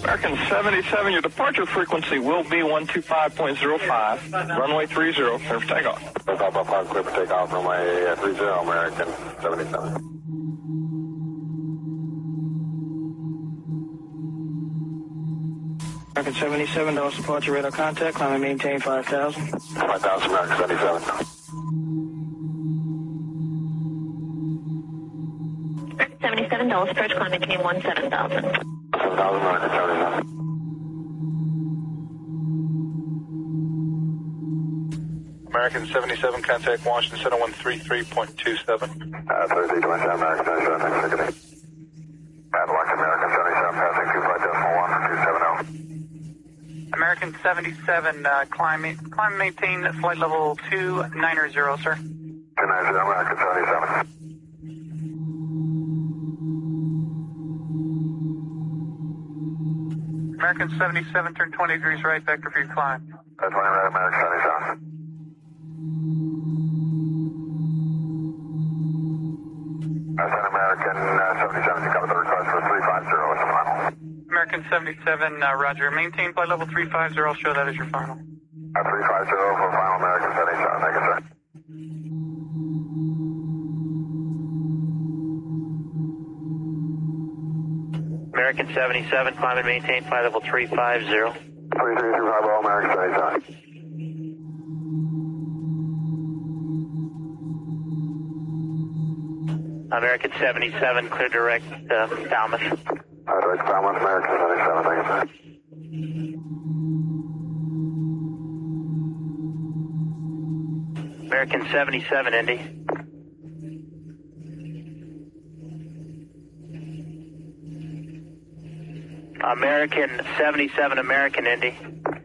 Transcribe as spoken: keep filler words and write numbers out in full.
American seventy-seven, your departure frequency will be one two five point zero five. Runway three zero, clear for takeoff. five five five, clear for takeoff, runway three zero, American seventy-seven. American seventy-seven, Dallas departure radar contact, climb and maintain five thousand. five thousand, American seventy-seven. seventy-seven, Dallas approach, climb maintain one seven thousand. seven thousand, American seventy-seven. American seventy-seven, contact Washington Center one three three point two seven. Uh, thirty-three twenty-seven, American seventy-seven, thanks for ticketing. And watch American seventy-seven, passing two five decimal one for two seven zero. American seventy-seven, uh, climb, climb and maintain flight level two nine zero, sir. two nine zero, American seventy-seven. American seventy-seven, turn twenty degrees right, vector for your climb. Uh, twenty right, American seventy-seven. Uh, send American uh, seventy-seven to cover the request for three five zero as the final. American seventy-seven, uh, roger. Maintain flight level three five zero, show that as your final. Uh, three five zero for final, American seventy-seven, thank you, sir. American seventy-seven, climb and maintain flight level three five zero. three three three five zero, American seventy-seven. American seventy-seven, clear direct uh, Falmouth. Uh, direct Falmouth, American seventy-seven, thank you, sir. American seventy-seven, Indy. American seventy-seven, American Indy.